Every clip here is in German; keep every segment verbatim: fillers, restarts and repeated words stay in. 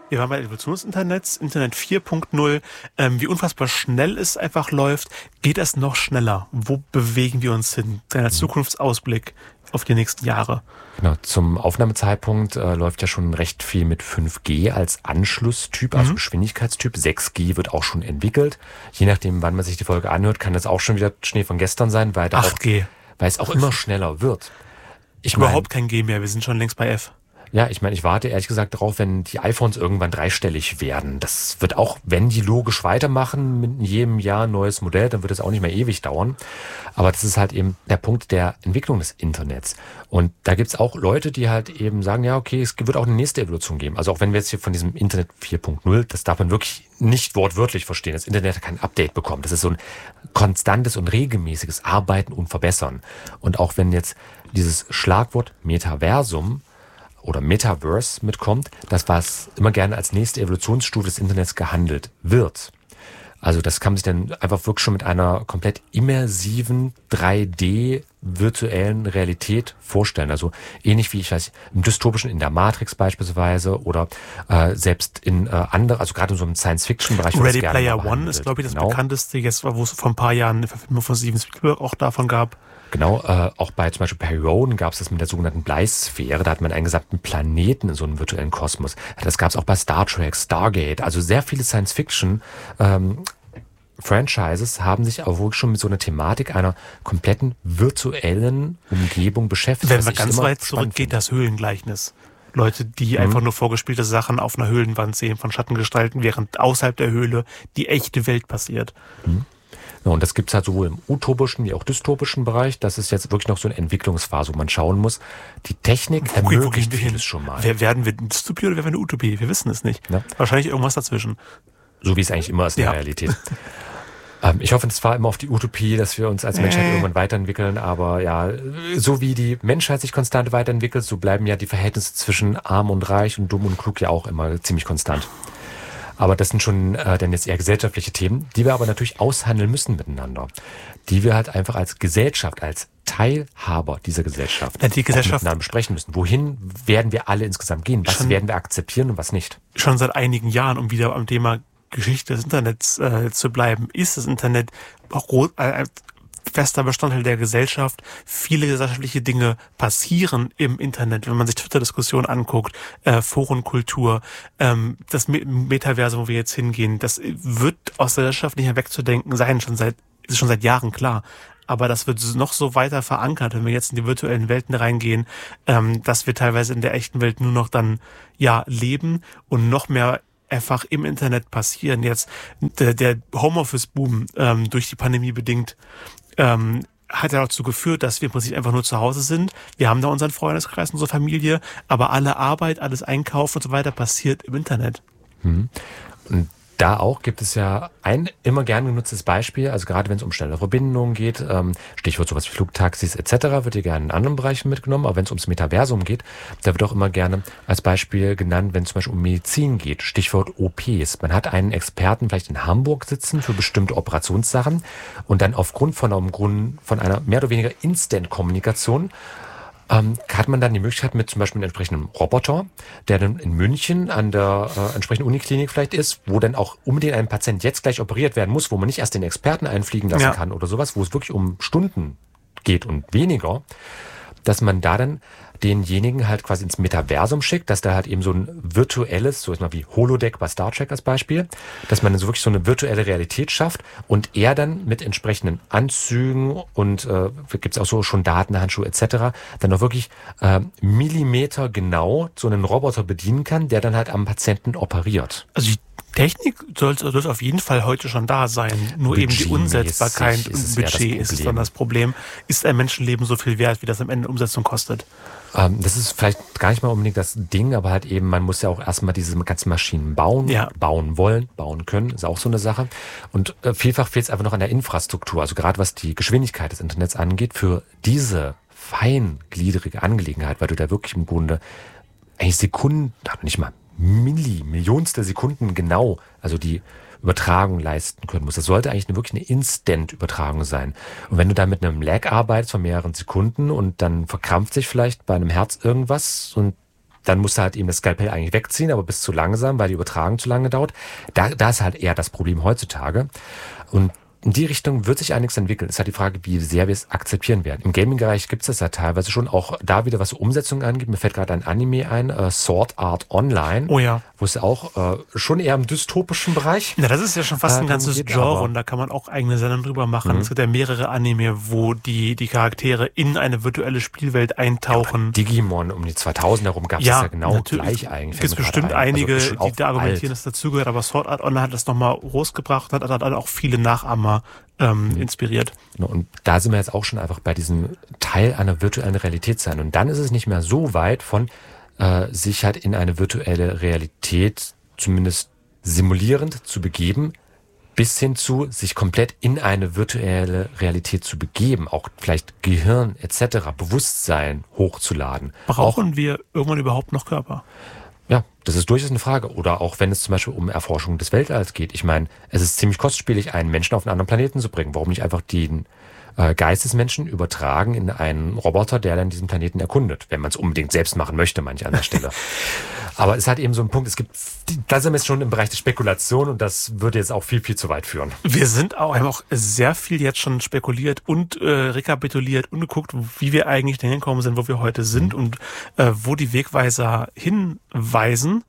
Wir waren bei der Evolution des Internets, Internet vier Punkt null. Ähm, wie unfassbar schnell es einfach läuft, geht es noch schneller? Wo bewegen wir uns hin? Deiner Zukunftsausblick auf die nächsten Jahre. Genau, zum Aufnahmezeitpunkt äh, läuft ja schon recht viel mit fünf G als Anschlusstyp, also mhm. Geschwindigkeitstyp. sechs G wird auch schon entwickelt. Je nachdem, wann man sich die Folge anhört, kann das auch schon wieder Schnee von gestern sein, weil, acht G. Auch, weil es auch immer schneller wird. Ich Überhaupt mein, kein G mehr, wir sind schon längst bei F. Ja, ich meine, ich warte ehrlich gesagt darauf, wenn die iPhones irgendwann dreistellig werden. Das wird auch, wenn die logisch weitermachen, mit jedem Jahr ein neues Modell, dann wird es auch nicht mehr ewig dauern. Aber das ist halt eben der Punkt der Entwicklung des Internets. Und da gibt's auch Leute, die halt eben sagen, ja, okay, es wird auch eine nächste Evolution geben. Also auch wenn wir jetzt hier von diesem Internet vier Punkt null, das darf man wirklich nicht wortwörtlich verstehen. Das Internet hat kein Update bekommen. Das ist so ein konstantes und regelmäßiges Arbeiten und Verbessern. Und auch wenn jetzt dieses Schlagwort Metaversum oder Metaverse mitkommt, das was immer gerne als nächste Evolutionsstufe des Internets gehandelt wird. Also das kann man sich dann einfach wirklich schon mit einer komplett immersiven drei D virtuellen Realität vorstellen. Also ähnlich wie ich weiß im dystopischen in der Matrix beispielsweise oder äh, selbst in äh, andere, also gerade in so einem Science-Fiction-Bereich. Ready Player One ist, glaube ich, das genau. bekannteste, jetzt wo es vor ein paar Jahren eine Verfilmung von Steven Spielberg auch davon gab. Genau, äh, auch bei zum Beispiel Perry Roden gab es das mit der sogenannten Bleisphäre. Da hat man einen gesamten Planeten in so einem virtuellen Kosmos. Das gab es auch bei Star Trek, Stargate. Also sehr viele Science-Fiction ähm, Franchises haben sich aber wohl schon mit so einer Thematik einer kompletten virtuellen Umgebung beschäftigt. Wenn man ganz weit zurückgeht, das Höhlengleichnis. Leute, die mhm. einfach nur vorgespielte Sachen auf einer Höhlenwand sehen von Schattengestalten, während außerhalb der Höhle die echte Welt passiert. Mhm. Ja, und das gibt's halt sowohl im utopischen wie auch dystopischen Bereich. Das ist jetzt wirklich noch so eine Entwicklungsphase, wo man schauen muss. Die Technik wo, ermöglicht wo vieles schon mal. Wer, werden wir eine Dystopie oder werden wir eine Utopie? Wir wissen es nicht. Ja. Wahrscheinlich irgendwas dazwischen. So wie es eigentlich immer ist in ja. der Realität. ähm, ich hoffe zwar immer auf die Utopie, dass wir uns als Menschheit äh. irgendwann weiterentwickeln, aber ja, so wie die Menschheit sich konstant weiterentwickelt, so bleiben ja die Verhältnisse zwischen arm und reich und dumm und klug ja auch immer ziemlich konstant. Aber das sind schon äh, dann jetzt eher gesellschaftliche Themen, die wir aber natürlich aushandeln müssen miteinander. Die wir halt einfach als Gesellschaft, als Teilhaber dieser Gesellschaft, ja, die Gesellschaft miteinander besprechen müssen. Wohin werden wir alle insgesamt gehen? Was werden wir akzeptieren und was nicht? Schon seit einigen Jahren, um wieder am Thema Geschichte des Internets äh, zu bleiben, ist das Internet auch äh, fester Bestandteil der Gesellschaft. Viele gesellschaftliche Dinge passieren im Internet. Wenn man sich Twitter-Diskussionen anguckt, äh, Forenkultur, ähm, das Metaversum, wo wir jetzt hingehen, das wird aus der Gesellschaft nicht mehr wegzudenken sein, schon seit, ist schon seit Jahren klar. Aber das wird noch so weiter verankert, wenn wir jetzt in die virtuellen Welten reingehen, ähm, dass wir teilweise in der echten Welt nur noch dann, ja, leben und noch mehr einfach im Internet passieren. Jetzt der, der Homeoffice-Boom ähm, durch die Pandemie bedingt ähm, hat ja dazu geführt, dass wir im Prinzip einfach nur zu Hause sind. Wir haben da unseren Freundeskreis, unsere Familie, aber alle Arbeit, alles Einkaufen und so weiter passiert im Internet. Hm. Und da auch gibt es ja ein immer gern genutztes Beispiel, also gerade wenn es um schnelle Verbindungen geht, ähm, Stichwort sowas wie Flugtaxis et cetera, wird hier gerne in anderen Bereichen mitgenommen, aber wenn es ums Metaversum geht, da wird auch immer gerne als Beispiel genannt, wenn es zum Beispiel um Medizin geht, Stichwort O Ps. Man hat einen Experten vielleicht in Hamburg sitzen für bestimmte Operationssachen und dann aufgrund von einem Grund, von einer mehr oder weniger Instant-Kommunikation Ähm, hat man dann die Möglichkeit mit zum Beispiel einem entsprechenden Roboter, der dann in München an der äh, entsprechenden Uniklinik vielleicht ist, wo dann auch unbedingt ein Patient jetzt gleich operiert werden muss, wo man nicht erst den Experten einfliegen lassen ja. kann oder sowas, wo es wirklich um Stunden geht und weniger, dass man da dann denjenigen halt quasi ins Metaversum schickt, dass da halt eben so ein virtuelles, so ist mal wie Holodeck bei Star Trek als Beispiel, dass man dann so wirklich so eine virtuelle Realität schafft und er dann mit entsprechenden Anzügen und äh, gibt's auch so schon Datenhandschuhe et cetera, dann auch wirklich äh, Millimeter genau so einen Roboter bedienen kann, der dann halt am Patienten operiert. Also die Technik sollte, sollte auf jeden Fall heute schon da sein. Nur eben die Umsetzbarkeit und Budget ist dann das Problem. Ist ein Menschenleben so viel wert, wie das am Ende Umsetzung kostet? Ähm, das ist vielleicht gar nicht mal unbedingt das Ding, aber halt eben, man muss ja auch erstmal diese ganzen Maschinen bauen, ja. bauen wollen, bauen können, ist auch so eine Sache. Und äh, vielfach fehlt es einfach noch an der Infrastruktur. Also gerade was die Geschwindigkeit des Internets angeht, für diese feingliedrige Angelegenheit, weil du da wirklich im Grunde eigentlich Sekunden, nicht mal Milli, Millionstel Sekunden genau, also die Übertragung leisten können muss. Das sollte eigentlich eine, wirklich eine Instant-Übertragung sein. Und wenn du da mit einem Lag arbeitest von mehreren Sekunden und dann verkrampft sich vielleicht bei einem Herz irgendwas und dann musst du halt eben das Skalpell eigentlich wegziehen, aber bist zu langsam, weil die Übertragung zu lange dauert. Da, da ist halt eher das Problem heutzutage. Und in die Richtung wird sich einiges entwickeln. Es ist halt die Frage, wie sehr wir es akzeptieren werden. Im Gaming-Bereich gibt es das ja teilweise schon, auch da wieder, was Umsetzungen angeht. Mir fällt gerade ein Anime ein, äh, Sword Art Online. Oh ja. Wo es auch äh, schon eher im dystopischen Bereich. Ja, das ist ja schon fast äh, ein ganzes geht, Genre und da kann man auch eigene Sendungen drüber machen. Mhm. Es gibt ja mehrere Anime, wo die, die Charaktere in eine virtuelle Spielwelt eintauchen. Ja, Digimon um die zweitausend herum gab es ja, ja genau gleich eigentlich. Es gibt bestimmt ein. einige, also die da argumentieren, dass dazugehört, aber Sword Art Online hat das nochmal rausgebracht und hat, hat auch viele Nachahmer ähm, mhm. inspiriert. Und da sind wir jetzt auch schon einfach bei diesem Teil einer virtuellen Realität sein. Und dann ist es nicht mehr so weit von äh, sich halt in eine virtuelle Realität zumindest simulierend zu begeben, bis hin zu sich komplett in eine virtuelle Realität zu begeben, auch vielleicht Gehirn et cetera, Bewusstsein hochzuladen. Brauchen auch, wir irgendwann überhaupt noch Körper? Ja, das ist durchaus eine Frage. Oder auch wenn es zum Beispiel um Erforschung des Weltalls geht. Ich meine, es ist ziemlich kostspielig, einen Menschen auf einen anderen Planeten zu bringen. Warum nicht einfach den äh, Geistesmenschen übertragen in einen Roboter, der dann diesen Planeten erkundet, wenn man es unbedingt selbst machen möchte, manche an der Stelle. Aber es ist halt eben so ein Punkt, es gibt, da sind wir jetzt schon im Bereich der Spekulation und das würde jetzt auch viel, viel zu weit führen. Wir sind auch, haben auch sehr viel jetzt schon spekuliert und äh, rekapituliert und geguckt, wie wir eigentlich dahin gekommen sind, wo wir heute sind mhm. und äh, wo die Wegweiser hinweisen.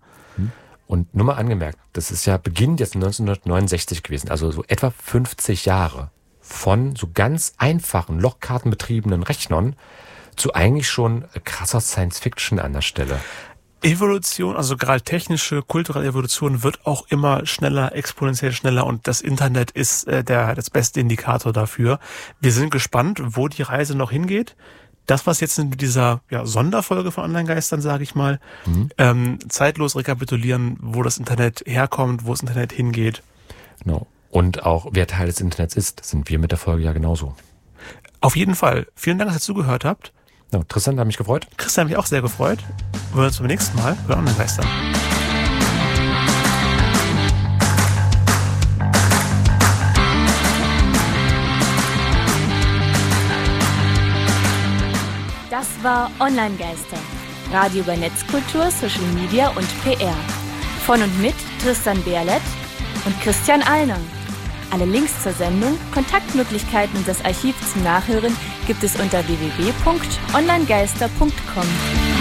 Und nur mal angemerkt, das ist ja Beginn jetzt neunzehnhundertneunundsechzig gewesen, also so etwa fünfzig Jahre von so ganz einfachen, lochkartenbetriebenen Rechnern zu eigentlich schon krasser Science-Fiction an der Stelle. Evolution, also gerade technische, kulturelle Evolution wird auch immer schneller, exponentiell schneller und das Internet ist äh, der das beste Indikator dafür. Wir sind gespannt, wo die Reise noch hingeht. Das, was jetzt in dieser ja, Sonderfolge von Online-Geistern, sage ich mal, mhm. ähm, zeitlos rekapitulieren, wo das Internet herkommt, wo das Internet hingeht. Genau. Und auch, wer Teil des Internets ist, sind wir mit der Folge ja genauso. Auf jeden Fall. Vielen Dank, dass ihr zugehört habt. Ja, Tristan hat mich gefreut. Christian hat mich auch sehr gefreut. Wir hören uns beim nächsten Mal bei Online-Geistern. Das war Online-Geister. Radio über Netzkultur, Social Media und P R. Von und mit Tristan Berlet und Christian Allner. Alle Links zur Sendung, Kontaktmöglichkeiten und das Archiv zum Nachhören gibt es unter w w w punkt online geister punkt com.